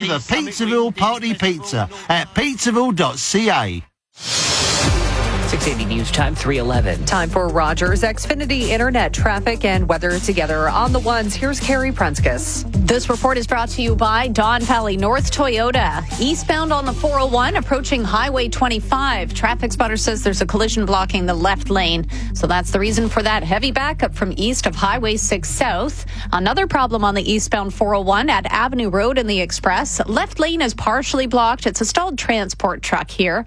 the Pizzaville Party Pizza at pizzaville.ca. 680 News Time, 3:11. Time for Rogers Xfinity Internet traffic and weather together on the ones. Here's Carrie Prunskis. This report is brought to you by Don Valley North Toyota. Eastbound on the 401, approaching Highway 25. Traffic spotter says there's a collision blocking the left lane. So that's the reason for that heavy backup from east of Highway 6 South. Another problem on the eastbound 401 at Avenue Road in the Express. Left lane is partially blocked. It's a stalled transport truck here.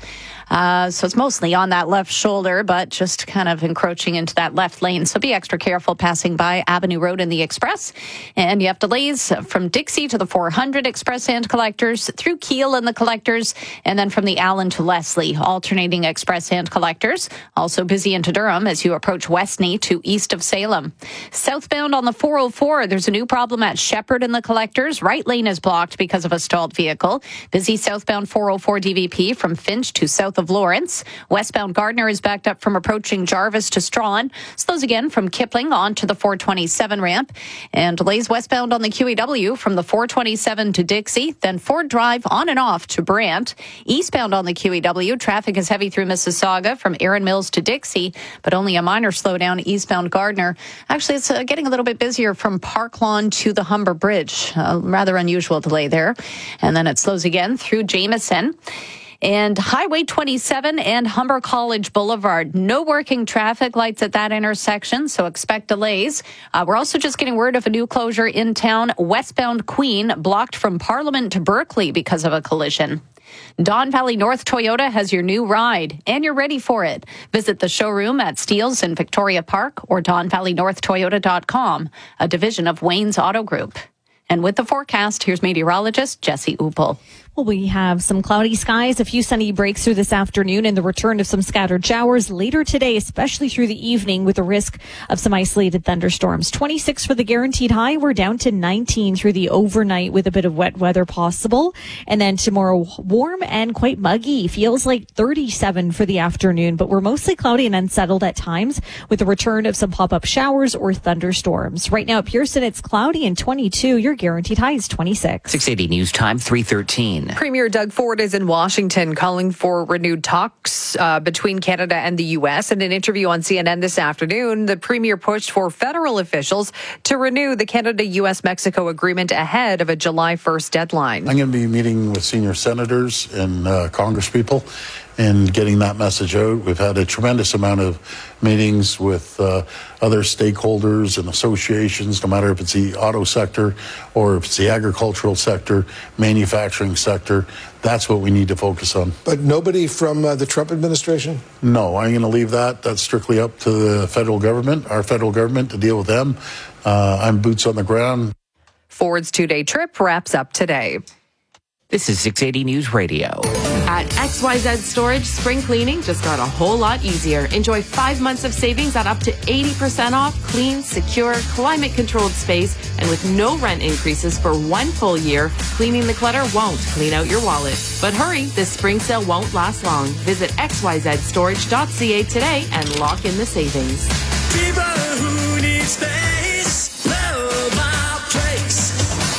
So it's mostly on that left shoulder, but just kind of encroaching into that left lane. So be extra careful passing by Avenue Road in the Express. And you have delays from Dixie to the 400 Express and Collectors, through Kiel and the Collectors, and then from the Allen to Leslie, alternating Express and Collectors. Also busy into Durham as you approach Westney to east of Salem. Southbound on the 404, there's a new problem at Shepherd and the Collectors. Right lane is blocked because of a stalled vehicle. Busy southbound 404 DVP from Finch to south of Lawrence. Westbound Gardner is backed up from approaching Jarvis to Strawn. Slows again from Kipling on to the 427 ramp. And delays westbound on the QEW from the 427 to Dixie, then Ford Drive on and off to Brant. Eastbound on the QEW, traffic is heavy through Mississauga from Erin Mills to Dixie, but only a minor slowdown eastbound Gardner. Actually, it's getting a little bit busier from Park Lawn to the Humber Bridge. A rather unusual delay there. And then it slows again through Jameson. And Highway 27 and Humber College Boulevard. No working traffic lights at that intersection, so expect delays. We're also just getting word of a new closure in town. Westbound Queen blocked from Parliament to Berkeley because of a collision. Don Valley North Toyota has your new ride, and you're ready for it. Visit the showroom at Steeles in Victoria Park or DonValleyNorthToyota.com, a division of Wayne's Auto Group. And with the forecast, here's meteorologist Jesse Upel. Well, we have some cloudy skies, a few sunny breaks through this afternoon, and the return of some scattered showers later today, especially through the evening, with the risk of some isolated thunderstorms. 26 for the guaranteed high. We're down to 19 through the overnight with a bit of wet weather possible. And then tomorrow, warm and quite muggy. Feels like 37 for the afternoon, but we're mostly cloudy and unsettled at times with the return of some pop-up showers or thunderstorms. Right now at Pearson, it's cloudy and 22. Your guaranteed high is 26. 680 News Time, 3:13. Premier Doug Ford is in Washington calling for renewed talks between Canada and the U.S. In an interview on CNN this afternoon, the Premier pushed for federal officials to renew the Canada-U.S.-Mexico agreement ahead of a July 1st deadline. I'm going to be meeting with senior senators and congresspeople and getting that message out. We've had a tremendous amount of meetings with other stakeholders and associations, no matter if it's the auto sector or if it's the agricultural sector, manufacturing sector. That's what we need to focus on. But nobody from the Trump administration? No, I'm going to leave that. That's strictly up to the federal government, our federal government, to deal with them. I'm boots on the ground. Ford's two-day trip wraps up today. This is 680 News Radio. At XYZ Storage, spring cleaning just got a whole lot easier. Enjoy 5 months of savings at up to 80% off clean, secure, climate-controlled space, and with no rent increases for 1 full year, cleaning the clutter won't clean out your wallet. But hurry, this spring sale won't last long. Visit xyzstorage.ca today and lock in the savings. People who need space, love our place.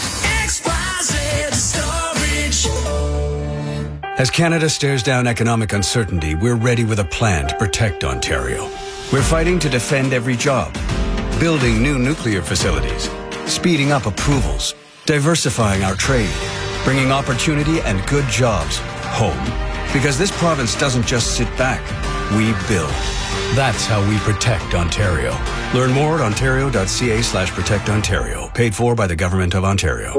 XYZ Storage. As Canada stares down economic uncertainty, we're ready with a plan to protect Ontario. We're fighting to defend every job, building new nuclear facilities, speeding up approvals, diversifying our trade, bringing opportunity and good jobs home. Because this province doesn't just sit back, we build. That's how we protect Ontario. Learn more at ontario.ca/protectontario. Paid for by the Government of Ontario.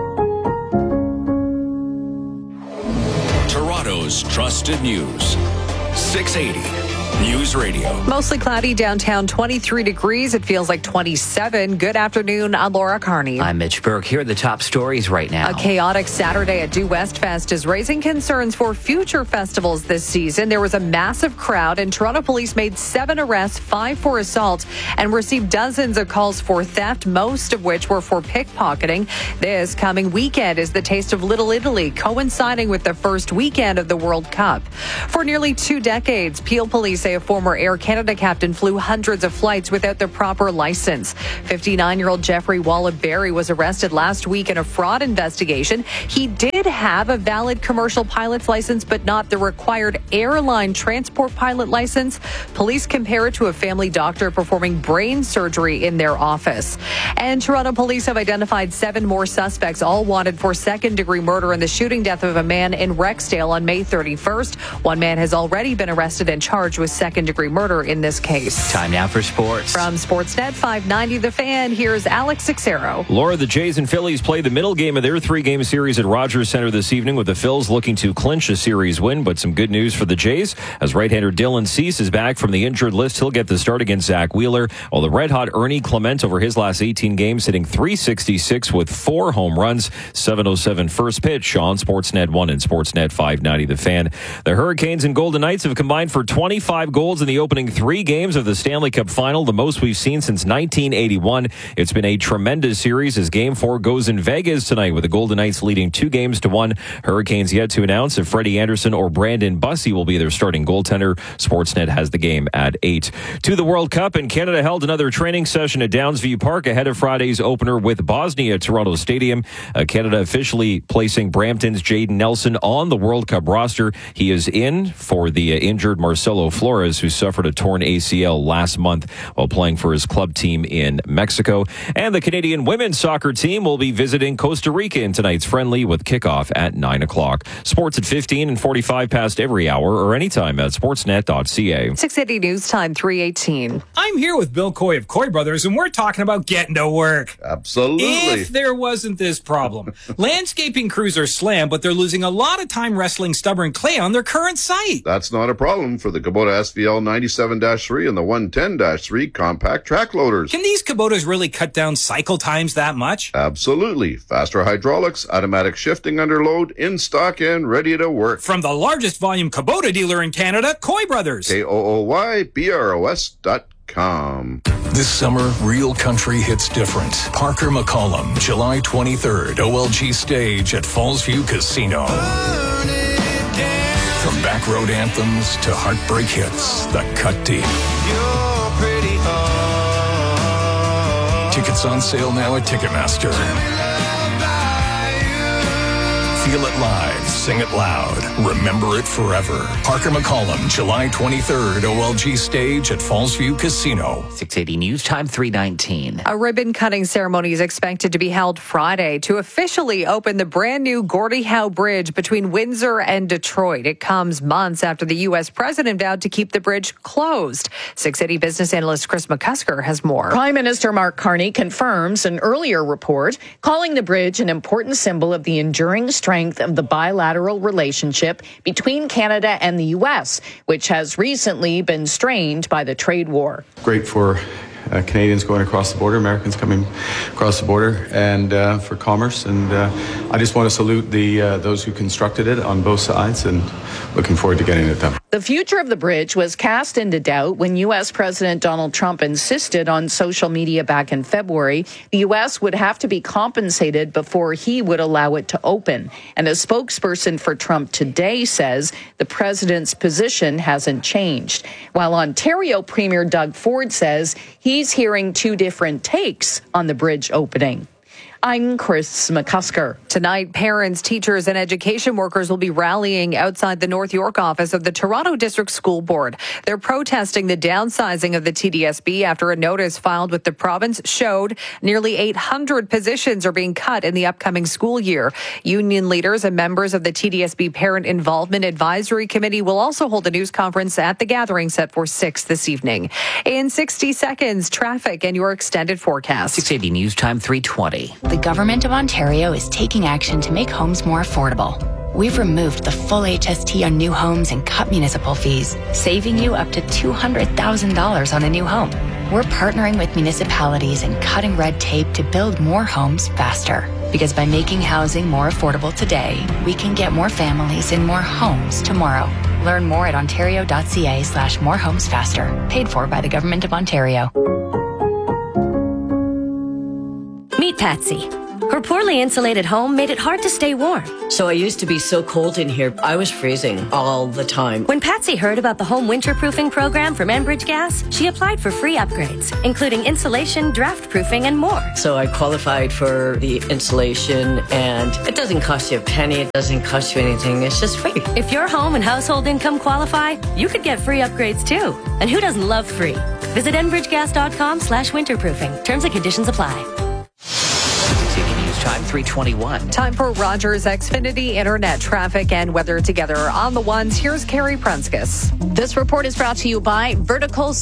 Toronto's trusted news. 680 News Radio. Mostly cloudy downtown, 23 degrees. It feels like 27. Good afternoon. I'm Laura Carney. I'm Mitch Burke. Here are the top stories right now. A chaotic Saturday at Due West Fest is raising concerns for future festivals this season. There was a massive crowd, and Toronto police made 7 arrests, 5 for assault, and received dozens of calls for theft, most of which were for pickpocketing. This coming weekend is the taste of Little Italy, coinciding with the first weekend of the World Cup. For nearly 2 decades, Peel Police Police say a former Air Canada captain flew hundreds of flights without the proper license. 59-year-old Jeffrey Wallaberry was arrested last week in a fraud investigation. He did have a valid commercial pilot's license, but not the required airline transport pilot license. Police compare it to a family doctor performing brain surgery in their office. And Toronto police have identified 7 more suspects, all wanted for second-degree murder in the shooting death of a man in Rexdale on May 31st. One man has already been arrested and charged with second-degree murder in this case. Time now for sports. From Sportsnet 590 The Fan, here's Alex Sixero. Laura, the Jays and Phillies play the middle game of their 3-game series at Rogers Center this evening, with the Phils looking to clinch a series win. But some good news for the Jays, as right-hander Dylan Cease is back from the injured list. He'll get the start against Zach Wheeler, while the red-hot Ernie Clement over his last 18 games hitting .366 with 4 home runs. 7:07 first pitch on Sportsnet 1 and Sportsnet 590 The Fan. The Hurricanes and Golden Knights have combined for 25 goals in the opening 3 games of the Stanley Cup Final, the most we've seen since 1981. It's been a tremendous series as Game 4 goes in Vegas tonight, with the Golden Knights leading 2-1. Hurricanes yet to announce if Freddie Anderson or Brandon Bussey will be their starting goaltender. Sportsnet has the game at 8. To the World Cup, and Canada held another training session at Downsview Park ahead of Friday's opener with Bosnia at Toronto Stadium. Canada officially placing Brampton's Jayden Nelson on the World Cup roster. He is in for the injured Marcelo Flores, who suffered a torn ACL last month while playing for his club team in Mexico. And the Canadian women's soccer team will be visiting Costa Rica in tonight's friendly, with kickoff at 9 o'clock. Sports at 15 and 45 past every hour, or anytime at sportsnet.ca. 680 News Time 3:18. I'm here with Bill Coy of Coy Brothers, and we're talking about getting to work. Absolutely. If there wasn't this problem. Landscaping crews are slammed, but they're losing a lot of time wrestling stubborn clay on their current site. That's not a problem for the Kubota SVL 97-3 and the 110-3 compact track loaders. Can these Kubotas really cut down cycle times that much? Absolutely. Faster hydraulics, automatic shifting under load, in stock and ready to work. From the largest volume Kubota dealer in Canada, Coy Brothers. KOOYBROS.com. This summer, real country hits different. Parker McCollum, July 23rd, OLG stage at Fallsview Casino. From backroad anthems to heartbreak hits that cut deep. Tickets on sale now at Ticketmaster. Feel it live, sing it loud, remember it forever. Parker McCollum, July 23rd, OLG stage at Fallsview Casino. 680 News Time 3:19. A ribbon-cutting ceremony is expected to be held Friday to officially open the brand-new Gordie Howe Bridge between Windsor and Detroit. It comes months after the U.S. president vowed to keep the bridge closed. 680 business analyst Chris McCusker has more. Prime Minister Mark Carney confirms an earlier report calling the bridge an important symbol of the enduring strength of the bilateral relationship between Canada and the U.S., which has recently been strained by the trade war. Great for Canadians going across the border, Americans coming across the border, and for commerce. And I just want to salute those who constructed it on both sides, and looking forward to getting it done. The future of the bridge was cast into doubt when U.S. President Donald Trump insisted on social media back in February the U.S. would have to be compensated before he would allow it to open. And a spokesperson for Trump today says the president's position hasn't changed, while Ontario Premier Doug Ford says he's hearing 2 different takes on the bridge opening. I'm Chris McCusker. Tonight, parents, teachers, and education workers will be rallying outside the North York office of the Toronto District School Board. They're protesting the downsizing of the TDSB after a notice filed with the province showed nearly 800 positions are being cut in the upcoming school year. Union leaders and members of the TDSB Parent Involvement Advisory Committee will also hold a news conference at the gathering set for 6 this evening. In 60 seconds, traffic and your extended forecast. 680 News Time 3:20. The Government of Ontario is taking action to make homes more affordable. We've removed the full HST on new homes and cut municipal fees, saving you up to $200,000 on a new home. We're partnering with municipalities and cutting red tape to build more homes faster. Because by making housing more affordable today, we can get more families in more homes tomorrow. Learn more at ontario.ca/morehomesfaster. Paid for by the Government of Ontario. Meet Patsy. Her poorly insulated home made it hard to stay warm. So I used to be so cold in here, I was freezing all the time. When Patsy heard about the home winterproofing program from Enbridge Gas, she applied for free upgrades, including insulation, draft proofing, and more. So I qualified for the insulation, and it doesn't cost you a penny, it doesn't cost you anything, it's just free. If your home and household income qualify, you could get free upgrades too. And who doesn't love free? Visit enbridgegas.com/winterproofing. Terms and conditions apply. Time 321. Time for Rogers Xfinity Internet traffic and weather together on the ones. Here's Carrie Prunskis. This report is brought to you by Vertical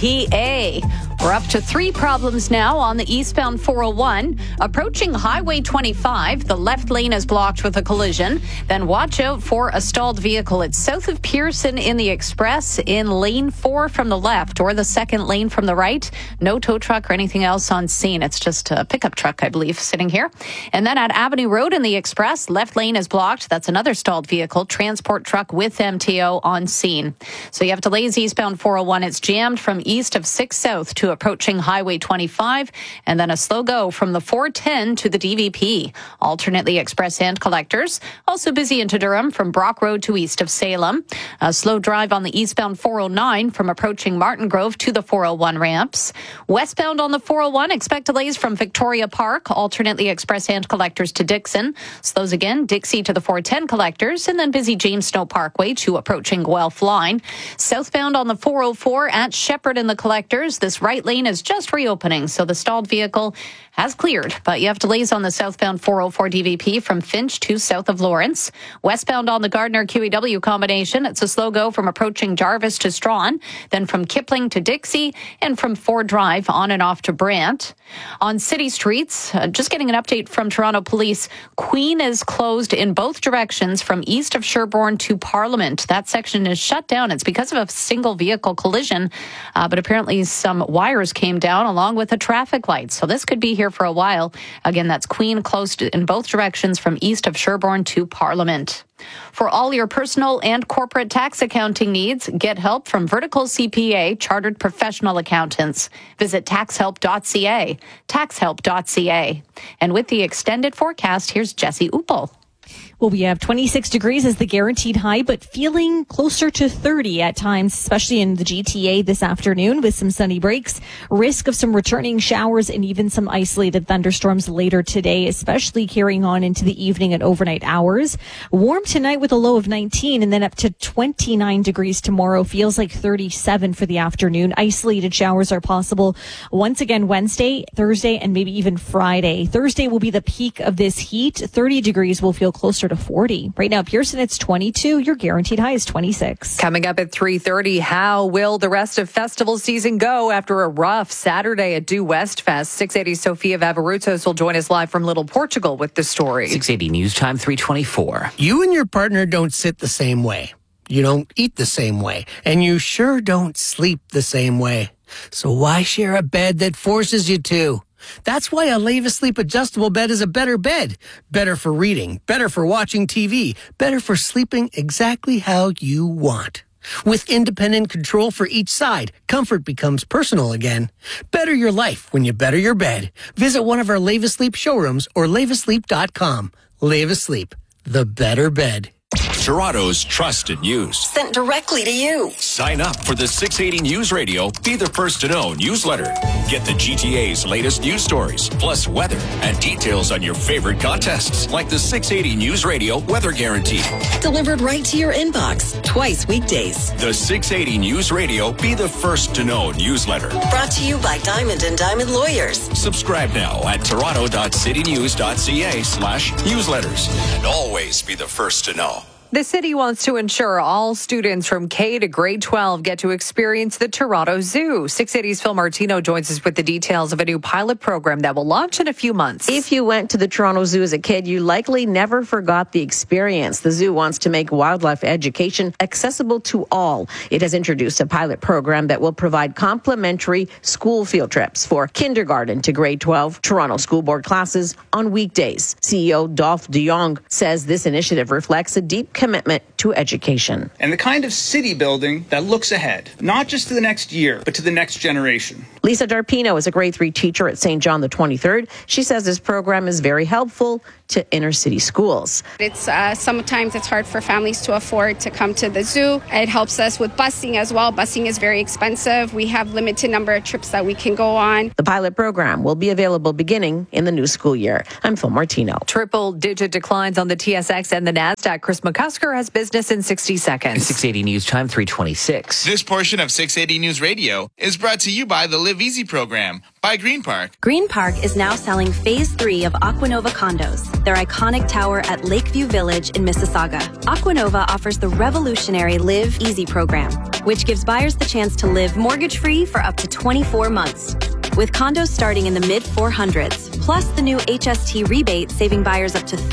CPA. We're up to 3 problems now on the eastbound 401. Approaching Highway 25, the left lane is blocked with a collision. Then watch out for a stalled vehicle. It's south of Pearson in the Express in lane 4 from the left or the second lane from the right. No tow truck or anything else on scene. It's just a pickup truck, I believe, sitting here. And then at Avenue Road in the Express, left lane is blocked. That's another stalled vehicle, transport truck with MTO on scene. So you have delays eastbound 401. It's jammed from east of 6 South to approaching Highway 25, and then a slow go from the 410 to the DVP. Alternately express and collectors. Also busy into Durham from Brock Road to east of Salem. A slow drive on the eastbound 409 from approaching Martin Grove to the 401 ramps. Westbound on the 401, expect delays from Victoria Park. Alternately express and collectors to Dixon. Slows again, Dixie to the 410 collectors, and then busy James Snow Parkway to approaching Guelph line. Southbound on the 404 at Shepherd and the collectors. This right lane is just reopening, so the stalled vehicle has cleared, but you have delays on the southbound 404 DVP from Finch to south of Lawrence. Westbound on the Gardner QEW combination, it's a slow go from approaching Jarvis to Strawn, then from Kipling to Dixie, and from Ford Drive on and off to Brant. On city streets, just getting an update from Toronto Police, Queen is closed in both directions from east of Sherbourne to Parliament. That section is shut down. It's because of a single vehicle collision, but apparently some wires came down along with a traffic light. So this could be here for a while. Again, that's Queen closed in both directions from east of Sherbourne to Parliament. For all your personal and corporate tax accounting needs, get help from Vertical CPA, chartered professional accountants. Visit taxhelp.ca, taxhelp.ca. And with the extended forecast, here's Jesse Uppel. Well, we have 26 degrees as the guaranteed high, but feeling closer to 30 at times, especially in the GTA this afternoon with some sunny breaks. Risk of some returning showers and even some isolated thunderstorms later today, especially carrying on into the evening and overnight hours. Warm tonight with a low of 19 and then up to 29 degrees tomorrow. Feels like 37 for the afternoon. Isolated showers are possible once again Wednesday, Thursday, and maybe even Friday. Thursday will be the peak of this heat. 30 degrees will feel closer to 40. Right now, Pearson, it's 22. Your guaranteed high is 26. Coming up at 3:30, how will the rest of festival season go after a rough Saturday at Due West Fest? 680 Sofia Vavaruzos will join us live from Little Portugal with the story. 680 News Time 324. You and your partner don't sit the same way. You don't eat the same way. And you sure don't sleep the same way. So why share a bed that forces you to? That's why a Leva Sleep adjustable bed is a better bed. Better for reading, better for watching TV, better for sleeping exactly how you want. With independent control for each side, comfort becomes personal again. Better your life when you better your bed. Visit one of our Leva Sleep showrooms or levasleep.com. Leva Sleep, the better bed. Toronto's trusted news. Sent directly to you. Sign up for the 680 News Radio Be the First to Know newsletter. Get the GTA's latest news stories, plus weather and details on your favorite contests, like the 680 News Radio Weather Guarantee. Delivered right to your inbox, twice weekdays. The 680 News Radio Be the First to Know newsletter. Brought to you by Diamond & Diamond Lawyers. Subscribe now at toronto.citynews.ca/newsletters. And always be the first to know. The city wants to ensure all students from K to grade 12 get to experience the Toronto Zoo. 680's Phil Martino joins us with the details of a new pilot program that will launch in a few months. If you went to the Toronto Zoo as a kid, you likely never forgot the experience. The zoo wants to make wildlife education accessible to all. It has introduced a pilot program that will provide complimentary school field trips for kindergarten to grade 12 Toronto School Board classes on weekdays. CEO Dolph de Jong says this initiative reflects a deep commitment to education. And the kind of city building that looks ahead, not just to the next year, but to the next generation. Lisa Darpino is a grade 3 teacher at St. John the 23rd. She says this program is very helpful to inner city schools. It's sometimes it's hard for families to afford to come to the zoo. It helps us with busing as well. Busing is very expensive. We have limited number of trips that we can go on. The pilot program will be available beginning in the new school year. I'm Phil Martino. Triple-digit declines on the TSX and the NASDAQ. Chris McCusker has business in 60 seconds. 680 News Time, 326. This portion of 680 News Radio is brought to you by the Live Easy program by Green Park. Green Park is now selling Phase 3 of Aquanova condos, their iconic tower at Lakeview Village in Mississauga. Aquanova offers the revolutionary Live Easy program, which gives buyers the chance to live mortgage-free for up to 24 months. With condos starting in the mid-400s, plus the new HST rebate saving buyers up to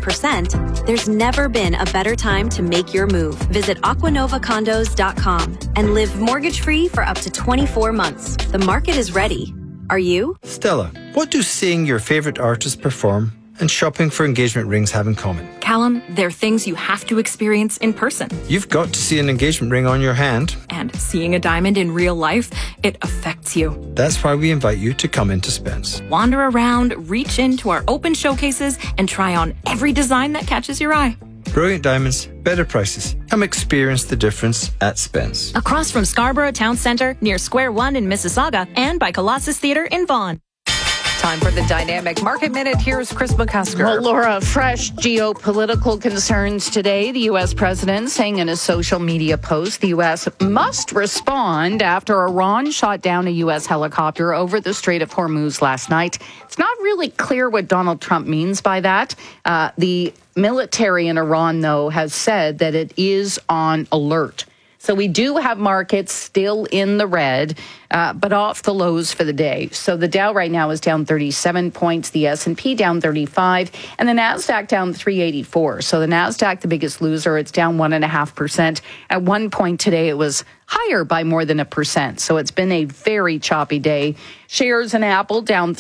13%, there's never been a better time to make your move. Visit aquanovacondos.com and live mortgage-free for up to 24 months. The market is ready. Are you? Stella, what do seeing your favorite artist perform and shopping for engagement rings have in common? Callum, they're things you have to experience in person. You've got to see an engagement ring on your hand. And seeing a diamond in real life, it affects you. That's why we invite you to come into Spence. Wander around, reach into our open showcases, and try on every design that catches your eye. Brilliant diamonds, better prices. Come experience the difference at Spence. Across from Scarborough Town Centre, near Square One in Mississauga, and by Colossus Theatre in Vaughan. Time for the Dynamic Market Minute. Here's Chris McCusker. Well, Laura, fresh geopolitical concerns today. The U.S. president saying in a social media post, the U.S. must respond after Iran shot down a U.S. helicopter over the Strait of Hormuz last night. It's not really clear what Donald Trump means by that. The military in Iran, though, has said that it is on alert. So we do have markets still in the red, but off the lows for the day. So the Dow right now is down 37 points, the S&P down 35, and the NASDAQ down 384. So the NASDAQ, the biggest loser, it's down 1.5%. At one point today, it was higher by more than 1%. So it's been a very choppy day. Shares in Apple down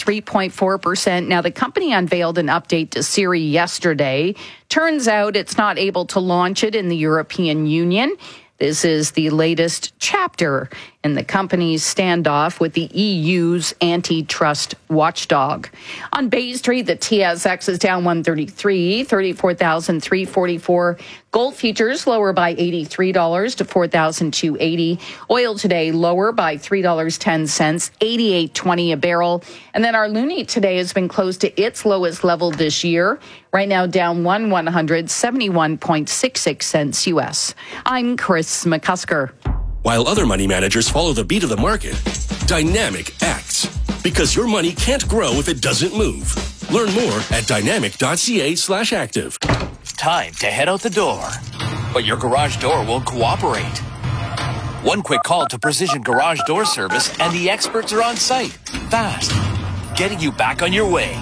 3.4%. Now, the company unveiled an update to Siri yesterday. Turns out it's not able to launch it in the European Union. This is the latest chapter in the company's standoff with the EU's antitrust watchdog. On Bay Street, the TSX is down 133, 34,344. Gold futures lower by $83 to $4,280. Oil today lower by $3.10, $88.20 a barrel. And then our loonie today has been close to its lowest level this year. Right now down 171.66 cents U.S. I'm Chris McCusker. While other money managers follow the beat of the market, Dynamic acts. Because your money can't grow if it doesn't move. Learn more at dynamic.ca/active. Time to head out the door. But your garage door won't cooperate. One quick call to Precision Garage Door Service and the experts are on site. Fast. Getting you back on your way.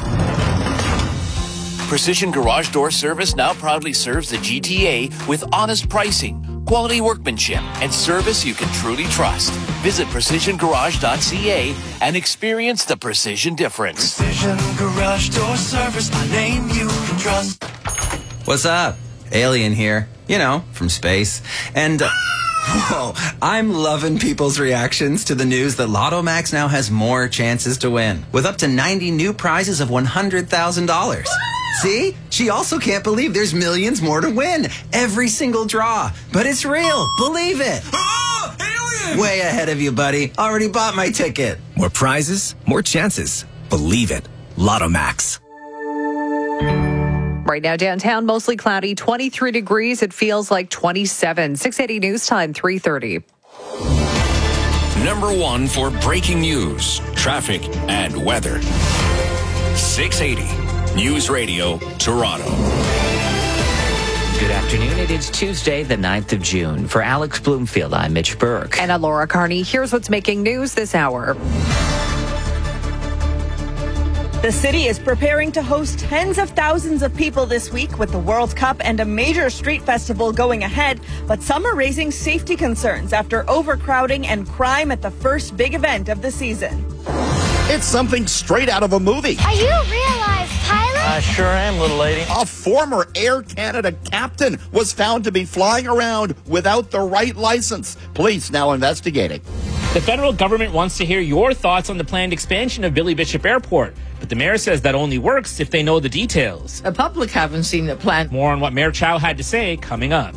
Precision Garage Door Service now proudly serves the GTA with honest pricing, quality workmanship, and service you can truly trust. Visit precisiongarage.ca and experience the precision difference. Precision Garage Door Service, a name you can trust. What's up? Alien here. You know, from space. And, whoa, I'm loving people's reactions to the news that Lotto Max now has more chances to win, with up to 90 new prizes of $100,000. See? She also can't believe there's millions more to win. Every single draw. But it's real. Believe it. Oh, alien! Way ahead of you, buddy. Already bought my ticket. More prizes, more chances. Believe it. Lotto Max. Right now, downtown, mostly cloudy, 23 degrees. It feels like 27. 680 News Time, 3:30. Number one for breaking news, traffic, and weather. 680 News Radio, Toronto. Good afternoon. It is Tuesday, the 9th of June. For Alex Bloomfield, I'm Mitch Burke. And I'm Laura Carney. Here's what's making news this hour. The city is preparing to host tens of thousands of people this week with the World Cup and a major street festival going ahead, but some are raising safety concerns after overcrowding and crime at the first big event of the season. It's something straight out of a movie. Are you real life pilot? I sure am, little lady. A former Air Canada captain was found to be flying around without the right license. Police now investigating. The federal government wants to hear your thoughts on the planned expansion of Billy Bishop Airport, but the mayor says that only works if they know the details. The public haven't seen the plan. More on what Mayor Chow had to say coming up.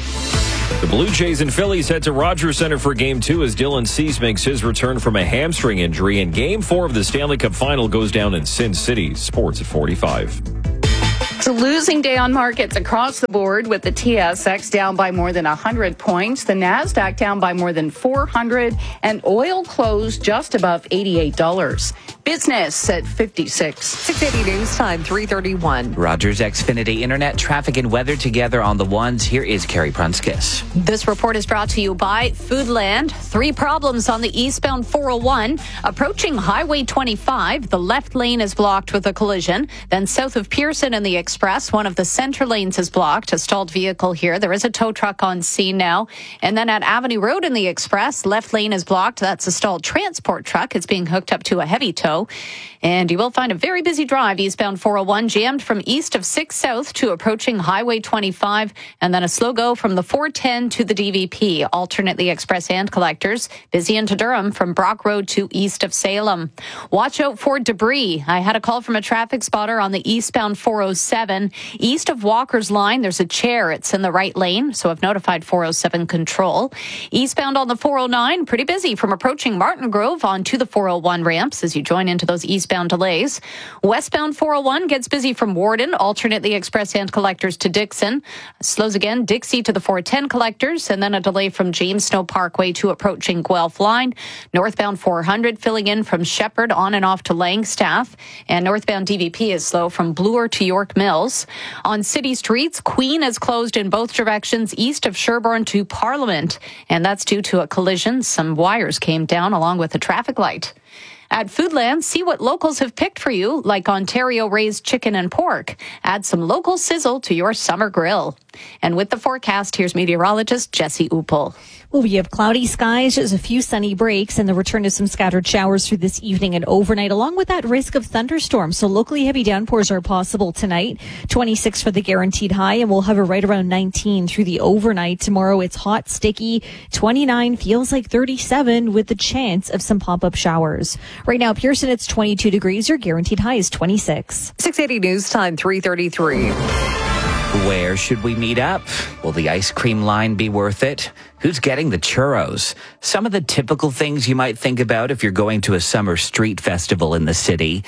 The Blue Jays and Phillies head to Rogers Center for Game 2 as Dylan Cease makes his return from a hamstring injury, and Game 4 of the Stanley Cup Final goes down in Sin City. Sports at 45. It's a losing day on markets across the board, with the TSX down by more than 100 points, the NASDAQ down by more than 400, and oil closed just above $88. Business at 56. 680 News Time, 3:31. Rogers Xfinity Internet, traffic and weather together on the ones. Here is Carrie Prunskis. This report is brought to you by Foodland. 3 problems on the eastbound 401. Approaching Highway 25, the left lane is blocked with a collision. Then south of Pearson and the Express, one of the center lanes is blocked. A stalled vehicle here. There is a tow truck on scene now. And then at Avenue Road in the Express, left lane is blocked. That's a stalled transport truck. It's being hooked up to a heavy tow. And you will find a very busy drive eastbound 401, jammed from east of 6 South to approaching Highway 25, and then a slow go from the 410 to the DVP, alternately express and collectors. Busy into Durham from Brock Road to east of Salem. Watch out for debris. I had a call from a traffic spotter on the eastbound 407. East of Walker's Line, there's a chair. It's in the right lane, so I've notified 407 control. Eastbound on the 409, pretty busy from approaching Martin Grove onto the 401 ramps as you join into those eastbound delays. Westbound 401 gets busy from Warden, alternately express and collectors to Dixon. Slows again, Dixie to the 410 collectors, and then a delay from James Snow Parkway to approaching Guelph Line. Northbound 400 filling in from Shepherd on and off to Langstaff. And northbound DVP is slow from Bloor to York Mills. On city streets, Queen is closed in both directions east of Sherbourne to Parliament. And that's due to a collision. Some wires came down along with a traffic light. At Foodland, see what locals have picked for you, like Ontario-raised chicken and pork. Add some local sizzle to your summer grill. And with the forecast, here's meteorologist Jesse Uppel. Well, we have cloudy skies, just a few sunny breaks, and the return of some scattered showers through this evening and overnight, along with that risk of thunderstorms. So locally heavy downpours are possible tonight. 26 for the guaranteed high, and we'll hover right around 19 through the overnight. Tomorrow it's hot, sticky. 29 feels like 37 with the chance of some pop-up showers. Right now, Pearson, it's 22 degrees. Your guaranteed high is 26. 680 News Time, 3:33. Where should we meet up? Will the ice cream line be worth it? Who's getting the churros? Some of the typical things you might think about if you're going to a summer street festival in the city.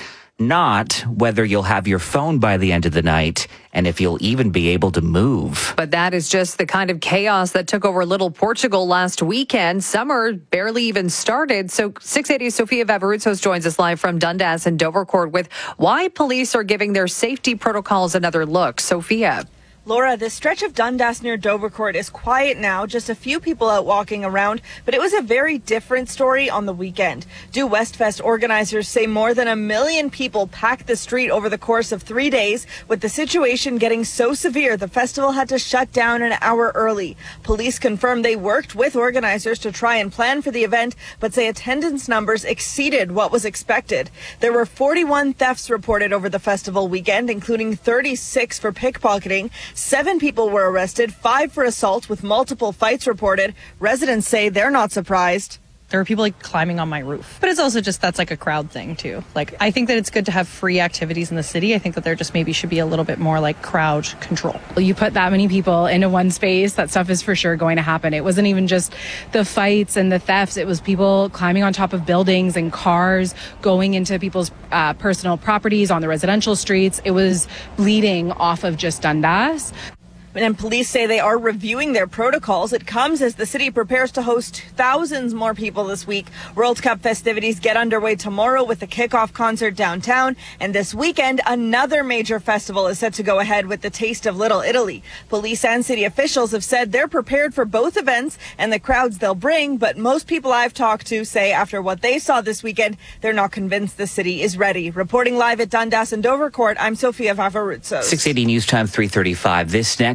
Not whether you'll have your phone by the end of the night and if you'll even be able to move. But that is just the kind of chaos that took over Little Portugal last weekend. Summer barely even started. So 680 Sofia Vavarutsos joins us live from Dundas and Dovercourt with why police are giving their safety protocols another look. Sophia. Laura, this stretch of Dundas near Dovercourt is quiet now, just a few people out walking around, but it was a very different story on the weekend. Due Westfest organizers say more than 1 million people packed the street over the course of 3 days, with the situation getting so severe the festival had to shut down an hour early. Police confirmed they worked with organizers to try and plan for the event, but say attendance numbers exceeded what was expected. There were 41 thefts reported over the festival weekend, including 36 for pickpocketing. 7 people were arrested, 5 for assault, with multiple fights reported. Residents say they're not surprised. There were people like climbing on my roof. But it's also just, that's like a crowd thing too. Like, I think that it's good to have free activities in the city. I think that there just maybe should be a little bit more like crowd control. You put that many people into one space, that stuff is for sure going to happen. It wasn't even just the fights and the thefts. It was people climbing on top of buildings and cars, going into people's personal properties on the residential streets. It was bleeding off of just Dundas. And police say they are reviewing their protocols. It comes as the city prepares to host thousands more people this week. World Cup festivities get underway tomorrow with the kickoff concert downtown. And this weekend, another major festival is set to go ahead with the Taste of Little Italy. Police and city officials have said they're prepared for both events and the crowds they'll bring. But most people I've talked to say after what they saw this weekend, they're not convinced the city is ready. Reporting live at Dundas and Dovercourt, I'm Sofia Vavarutsos. 680 News Time, 3:35. This next.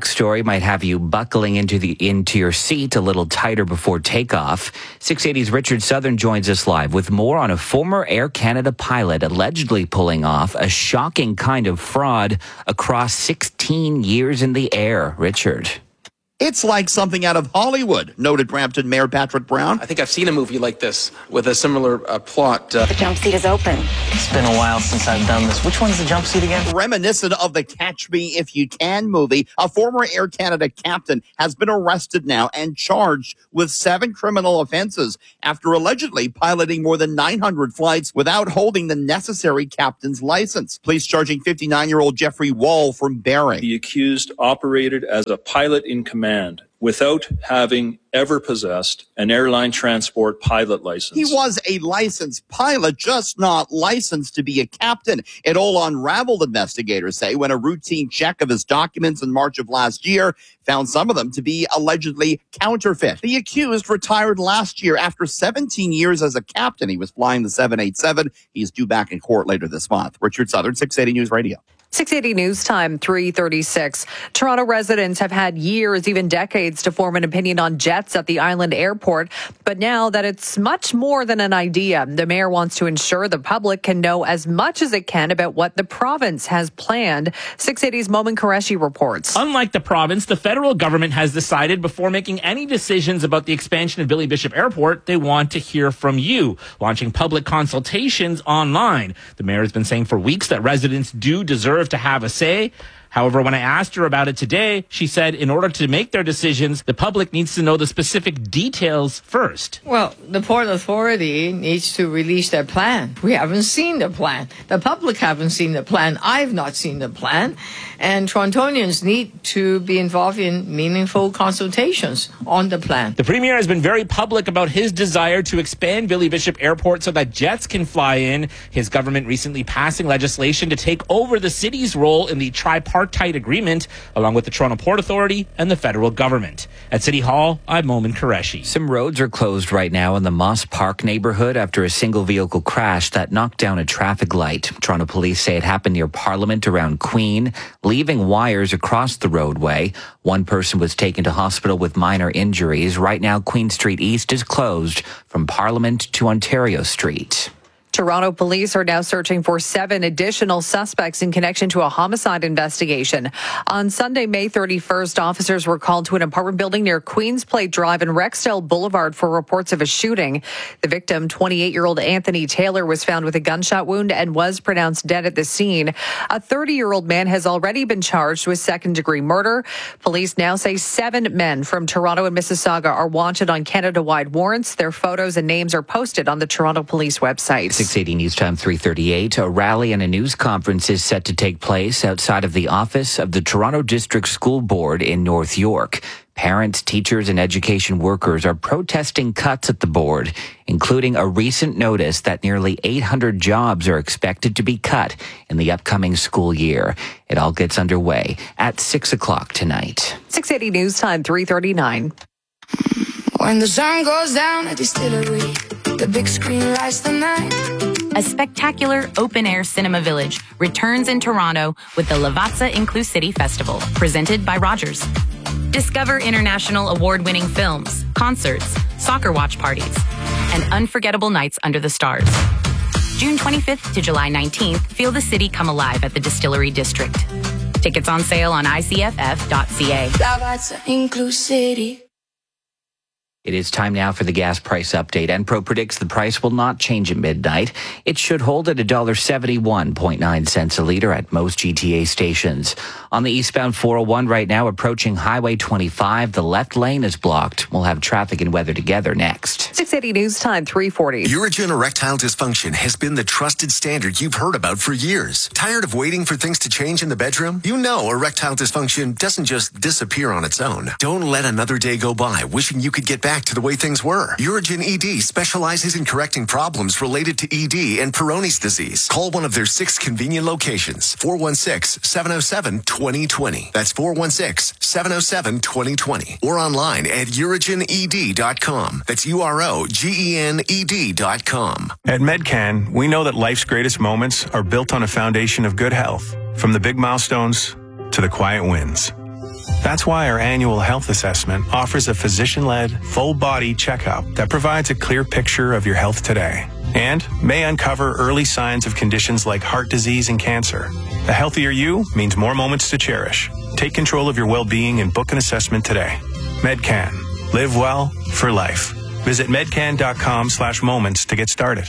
next story might have you buckling into your seat a little tighter before takeoff. 680's Richard Southern joins us live with more on a former Air Canada pilot allegedly pulling off a shocking kind of fraud across 16 years in the air. Richard. It's like something out of Hollywood, noted Brampton Mayor Patrick Brown. I think I've seen a movie like this with a similar plot. The jump seat is open. It's been a while since I've done this. Which one's the jump seat again? Reminiscent of the Catch Me If You Can movie, a former Air Canada captain has been arrested now and charged with 7 criminal offenses after allegedly piloting more than 900 flights without holding the necessary captain's license. Police charging 59-year-old Jeffrey Wall from Barrie. The accused operated as a pilot in command without having ever possessed an airline transport pilot license. He was a licensed pilot, just not licensed to be a captain. It all unraveled, investigators say, when a routine check of his documents in March of last year found some of them to be allegedly counterfeit. The accused retired last year after 17 years as a captain. He was flying the 787. He's due back in court later this month. Richard Southern, 680 News Radio. 680 News Time, 3:36. Toronto residents have had years, even decades, to form an opinion on jets at the island airport. But now that it's much more than an idea, the mayor wants to ensure the public can know as much as it can about what the province has planned. 680's Momin Qureshi reports. Unlike the province, the federal government has decided before making any decisions about the expansion of Billy Bishop Airport, they want to hear from you, launching public consultations online. The mayor has been saying for weeks that residents do deserve to have a say. However, when I asked her about it today, she said in order to make their decisions, the public needs to know the specific details first. Well, the Port Authority needs to release their plan. We haven't seen the plan. The public haven't seen the plan. I've not seen the plan. And Torontonians need to be involved in meaningful consultations on the plan. The Premier has been very public about his desire to expand Billy Bishop Airport so that jets can fly in. His government recently passing legislation to take over the city's role in the tripartite agreement, along with the Toronto Port Authority and the federal government. At City Hall, I'm Momin Qureshi. Some roads are closed right now in the Moss Park neighborhood after a single vehicle crash that knocked down a traffic light. Toronto police say it happened near Parliament around Queen, leaving wires across the roadway. One person was taken to hospital with minor injuries. Right now, Queen Street East is closed from Parliament to Ontario Street. Toronto police are now searching for 7 additional suspects in connection to a homicide investigation. On Sunday, May 31st, officers were called to an apartment building near Queens Plate Drive and Rexdale Boulevard for reports of a shooting. The victim, 28-year-old Anthony Taylor, was found with a gunshot wound and was pronounced dead at the scene. A 30-year-old man has already been charged with second-degree murder. Police now say 7 men from Toronto and Mississauga are wanted on Canada-wide warrants. Their photos and names are posted on the Toronto Police website. 680 News Time 3:38. A rally and a news conference is set to take place outside of the office of the Toronto District School Board in North York. Parents, teachers, and education workers are protesting cuts at the board, including a recent notice that nearly 800 jobs are expected to be cut in the upcoming school year. It all gets underway at 6 o'clock tonight. 680 News Time 3:39. When the sun goes down at the distillery, the big screen lights the night. A spectacular open-air cinema village returns in Toronto with the Lavazza Inclusivity Festival, presented by Rogers. Discover international award-winning films, concerts, soccer watch parties, and unforgettable nights under the stars. June 25th to July 19th, feel the city come alive at the Distillery District. Tickets on sale on icff.ca. Lavazza Inclusivity. It is time now for the gas price update. Enpro predicts the price will not change at midnight. It should hold at $1.71.9 a liter at most GTA stations. On the eastbound 401 right now, approaching Highway 25, the left lane is blocked. We'll have traffic and weather together next. 680 News Time 3:40. Urigen erectile dysfunction has been the trusted standard you've heard about for years. Tired of waiting for things to change in the bedroom? You know erectile dysfunction doesn't just disappear on its own. Don't let another day go by wishing you could get back to the way things were. Urigen ED specializes in correcting problems related to ED and Peyronie's disease. Call one of their 6 convenient locations. 416-707-2020. That's 416-707-2020. Or online at urigened.com. That's UROGENED.com. At MedCan, we know that life's greatest moments are built on a foundation of good health. From the big milestones to the quiet wins. That's why our annual health assessment offers a physician-led, full-body checkup that provides a clear picture of your health today and may uncover early signs of conditions like heart disease and cancer. A healthier you means more moments to cherish. Take control of your well-being and book an assessment today. Medcan. Live well for life. Visit medcan.com/moments to get started.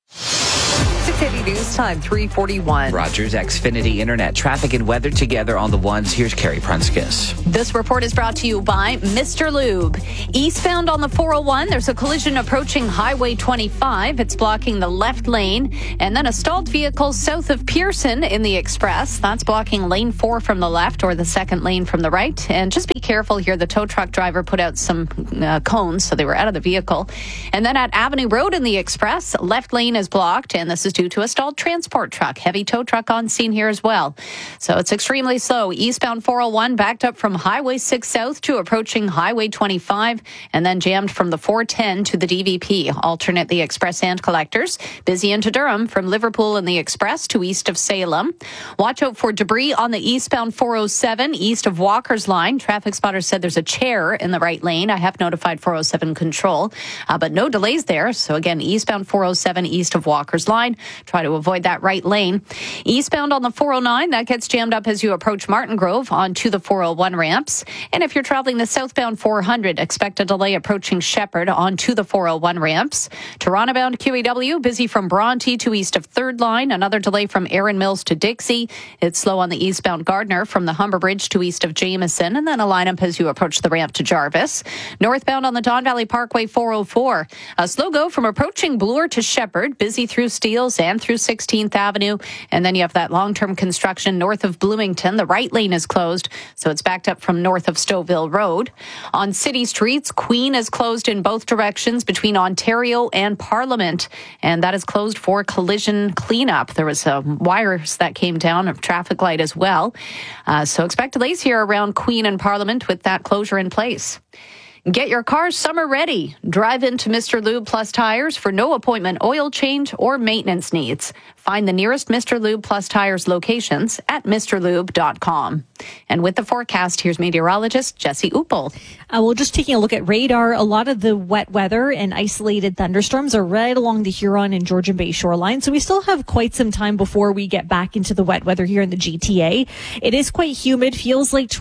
680 News Time, 3:41. Rogers Xfinity Internet traffic and weather together on the ones. Here's Carrie Prunskis. This report is brought to you by Mr. Lube. Eastbound on the 401, there's a collision approaching Highway 25. It's blocking the left lane. And then a stalled vehicle south of Pearson in the Express. That's blocking lane 4 from the left or the second lane from the right. And just be careful here. The tow truck driver put out some cones, so they were out of the vehicle. And then at Avenue Road in the Express, left lane is blocked, and this is due to a stalled transport truck. Heavy tow truck on scene here as well. So it's extremely slow. Eastbound 401 backed up from Highway 6 south to approaching Highway 25, and then jammed from the 410 to the DVP. Alternate the Express and Collectors. Busy into Durham from Liverpool in the Express to east of Salem. Watch out for debris on the eastbound 407 east of Walker's Line. Traffic spotters said there's a chair in the right lane. I have notified 407 control, but no delays there. So again, eastbound 407 east of Walker's Line. Try to avoid that right lane. Eastbound on the 409, that gets jammed up as you approach Martin Grove onto the 401 ramps. And if you're traveling the southbound 400, expect a delay approaching Shepherd onto the 401 ramps. Toronto-bound QEW, busy from Bronte to east of 3rd Line. Another delay from Erin Mills to Dixie. It's slow on the eastbound Gardner from the Humber Bridge to east of Jameson. And then a lineup as you approach the ramp to Jarvis. Northbound on the Don Valley Parkway 404. A slow go from approaching Bloor to Shepherd. Busy through Steeles and through 16th Avenue. And then you have that long-term construction north of Bloomington. The right lane is closed, so it's backed up from north of Stouffville Road. On city streets, Queen is closed in both directions between Ontario and Parliament, and that is closed for collision cleanup. There was wires that came down, a traffic light as well. So expect delays here around Queen and Parliament with that closure in place. Get your car summer ready. Drive into Mr. Lube Plus Tires for no appointment oil change or maintenance needs. Find the nearest Mr. Lube Plus Tires locations at mrlube.com. And with the forecast, here's meteorologist Jesse Uppel. Well, just taking a look at radar, a lot of the wet weather and isolated thunderstorms are right along the Huron and Georgian Bay shoreline. So we still have quite some time before we get back into the wet weather here in the GTA. It is quite humid. Feels like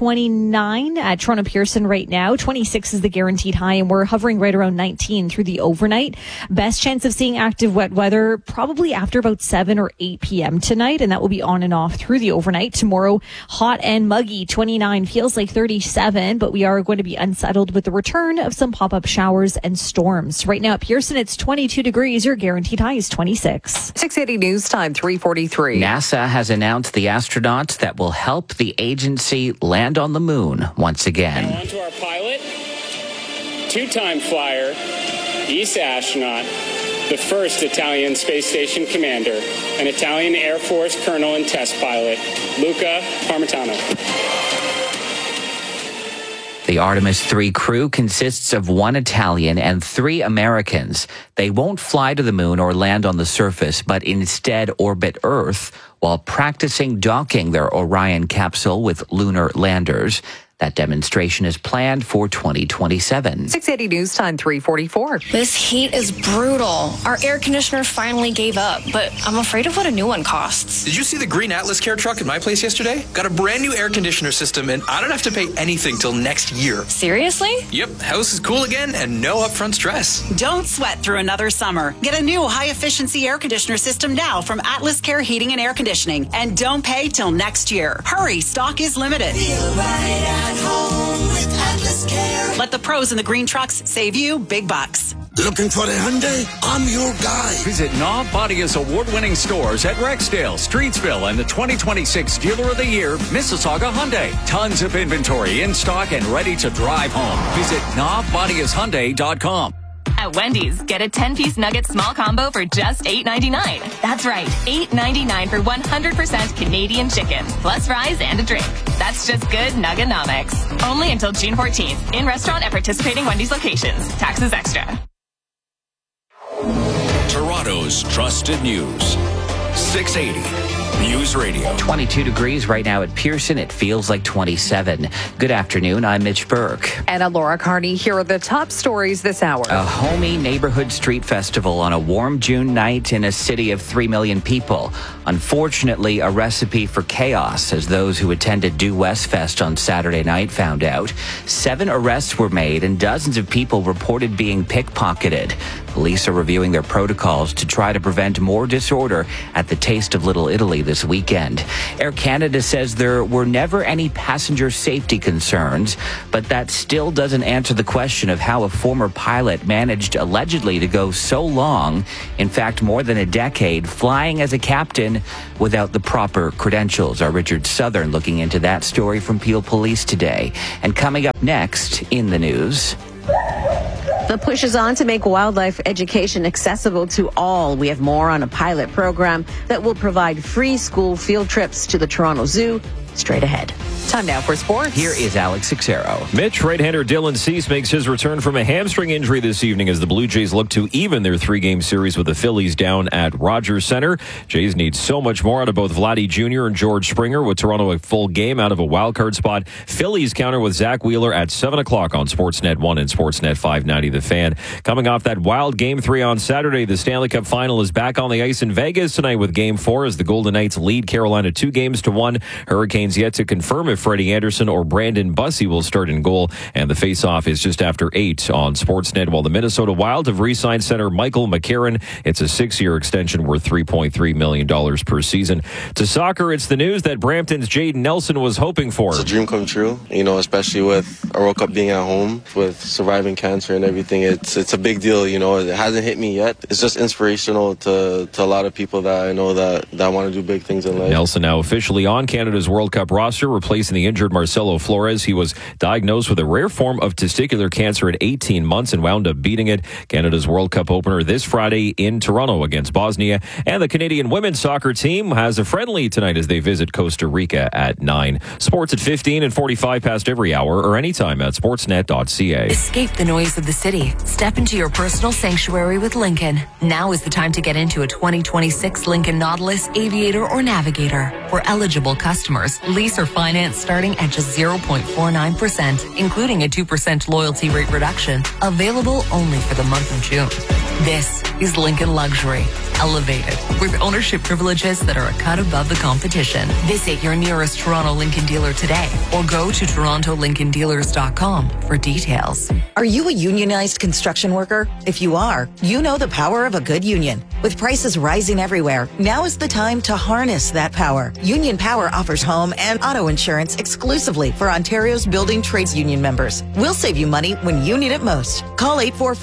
29 at Toronto Pearson right now. 26 is the guaranteed high, and we're hovering right around 19 through the overnight. Best chance of seeing active wet weather probably after about 7 or 8 p.m. tonight, and that will be on and off through the overnight. Tomorrow, hot and muggy, 29, feels like 37, but we are going to be unsettled with the return of some pop-up showers and storms. Right now at Pearson, it's 22 degrees. Your guaranteed high is 26. 680 News Time, 3:43. NASA has announced the astronauts that will help the agency land on the moon once again. Now on to our pilot, two-time flyer, East astronaut, the first Italian space station commander, an Italian Air Force colonel and test pilot, Luca Parmitano. The Artemis 3 crew consists of 1 Italian and 3 Americans. They won't fly to the moon or land on the surface, but instead orbit Earth while practicing docking their Orion capsule with lunar landers. That demonstration is planned for 2027. 680 News Time, 3:44. This heat is brutal. Our air conditioner finally gave up, but I'm afraid of what a new one costs. Did you see the green Atlas Care truck at my place yesterday? Got a brand new air conditioner system, and I don't have to pay anything till next year. Seriously? Yep, house is cool again and no upfront stress. Don't sweat through another summer. Get a new high-efficiency air conditioner system now from Atlas Care Heating and Air Conditioning, and don't pay till next year. Hurry, stock is limited. Feel right at home with Atlas Care. Let the pros in the green trucks save you big bucks. Looking for a Hyundai? I'm your guy. Visit Nav Badia's award-winning stores at Rexdale, Streetsville, and the 2026 Dealer of the Year, Mississauga Hyundai. Tons of inventory in stock and ready to drive home. Visit NavBadiasHyundai.com. At Wendy's, get a 10-piece nugget small combo for just $8.99. That's right, $8.99 for 100% Canadian chicken, plus fries and a drink. That's just good Nuggenomics. Only until June 14th. In restaurant at participating Wendy's locations. Taxes extra. Toronto's trusted news. 680 News Radio. 22 degrees right now at Pearson. It feels like 27. Good afternoon. I'm Mitch Burke. And I'm Laura Carney. Here are the top stories this hour. A homey neighborhood street festival on a warm June night in a city of 3 million people. Unfortunately, a recipe for chaos, as those who attended Due West Fest on Saturday night found out. 7 arrests were made and dozens of people reported being pickpocketed. Police are reviewing their protocols to try to prevent more disorder at the Taste of Little Italy this weekend. Air Canada says there were never any passenger safety concerns, but that still doesn't answer the question of how a former pilot managed allegedly to go so long, in fact more than a decade, flying as a captain without the proper credentials. Our Richard Southern looking into that story from Peel Police today. And coming up next in the news... The push is on to make wildlife education accessible to all. We have more on a pilot program that will provide free school field trips to the Toronto Zoo. Straight ahead. Time now for sports. Here is Alex Xero. Mitch, right-hander Dylan Cease makes his return from a hamstring injury this evening as the Blue Jays look to even their 3-game series with the Phillies down at Rogers Center. Jays need so much more out of both Vladdy Jr. and George Springer, with Toronto a full game out of a wildcard spot. Phillies counter with Zach Wheeler at 7 o'clock on Sportsnet 1 and Sportsnet 590 The Fan. Coming off that wild Game 3 on Saturday, the Stanley Cup Final is back on the ice in Vegas tonight with Game 4 as the Golden Knights lead Carolina 2-1. Hurricanes yet to confirm if Freddie Anderson or Brandon Bussey will start in goal, and the face-off is just after 8 on Sportsnet, while the Minnesota Wild have re-signed center Michael McCarron. It's a 6-year extension worth $3.3 million per season. To soccer, it's the news that Brampton's Jaden Nelson was hoping for. It's a dream come true, especially with a World Cup being at home, with surviving cancer and everything. It's a big deal, It hasn't hit me yet. It's just inspirational to a lot of people that I know that want to do big things in life. Nelson now officially on Canada's World Cup roster, replacing the injured Marcelo Flores. He was diagnosed with a rare form of testicular cancer at 18 months and wound up beating it. Canada's World Cup opener this Friday in Toronto against Bosnia. And the Canadian women's soccer team has a friendly tonight as they visit Costa Rica at 9. Sports at 15 and 45 past every hour or anytime at sportsnet.ca. Escape the noise of the city. Step into your personal sanctuary with Lincoln. Now is the time to get into a 2026 Lincoln Nautilus, Aviator, or Navigator. For eligible customers, lease or finance starting at just 0.49%, including a 2% loyalty rate reduction. Available only for the month of June. This is Lincoln Luxury, elevated, with ownership privileges that are a cut above the competition. Visit your nearest Toronto Lincoln dealer today or go to torontolincolndealers.com for details. Are you a unionized construction worker? If you are, you know the power of a good union. With prices rising everywhere, now is the time to harness that power. Union Power offers home and auto insurance exclusively for Ontario's building trades union members. We'll save you money when you need it most. Call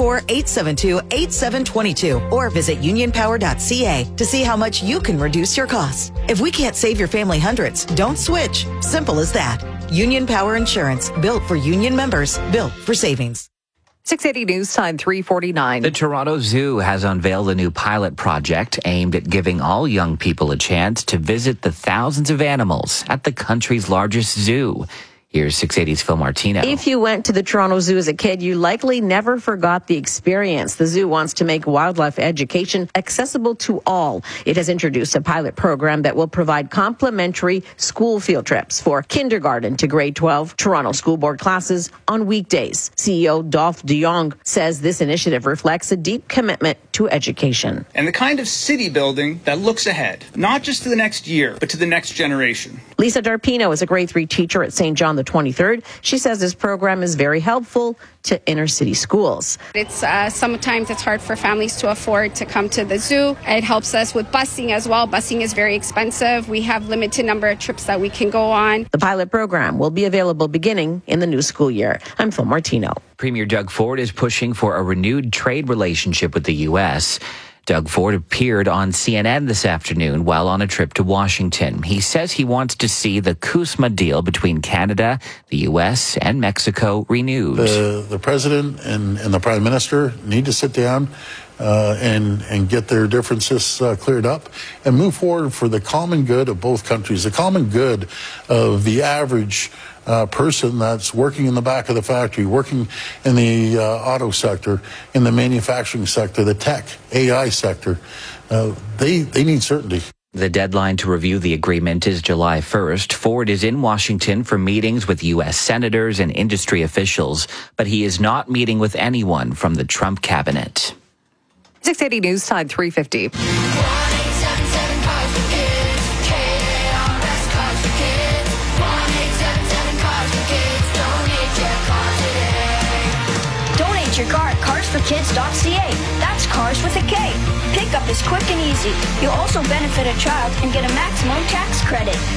844-872-8722 or visit unionpower.ca to see how much you can reduce your costs. If we can't save your family hundreds, don't switch. Simple as that. Union Power Insurance, built for union members, built for savings. 680 News Time 3:49. The Toronto Zoo has unveiled a new pilot project aimed at giving all young people a chance to visit the thousands of animals at the country's largest zoo. Here's 680's Phil Martino. If you went to the Toronto Zoo as a kid, you likely never forgot the experience. The zoo wants to make wildlife education accessible to all. It has introduced a pilot program that will provide complimentary school field trips for kindergarten to grade 12 Toronto School Board classes on weekdays. CEO Dolph de Jong says this initiative reflects a deep commitment to education. And the kind of city building that looks ahead, not just to the next year, but to the next generation. Lisa Darpino is a grade 3 teacher at St. John the 23rd. She says this program is very helpful to inner city schools. It's sometimes it's hard for families to afford to come to the zoo. It helps us with busing as well. Busing is very expensive. We have limited number of trips that we can go on. The pilot program will be available beginning in the new school year. I'm Phil Martino. Premier Doug Ford is pushing for a renewed trade relationship with the U.S. Doug Ford appeared on CNN this afternoon while on a trip to Washington. He says he wants to see the CUSMA deal between Canada, the U.S., and Mexico renewed. The president and the prime minister need to sit down and get their differences cleared up and move forward for the common good of both countries, the common good of the average person that's working in the back of the factory, working in the auto sector, in the manufacturing sector, the tech, AI sector. They need certainty. The deadline to review the agreement is July 1st. Ford is in Washington for meetings with U.S. senators and industry officials, but he is not meeting with anyone from the Trump cabinet. 680 News Time, 350. Donate your car at carsforkids.ca. That's cars with a K. Pickup is quick and easy. You'll also benefit a child and get a maximum tax credit.